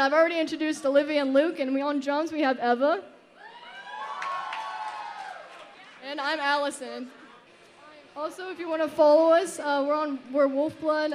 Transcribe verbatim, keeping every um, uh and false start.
I've already introduced Olivia and Luke, and we on drums we have Eva. And I'm Allison. Also, if you want to follow us, uh, we're on we're Wolfblood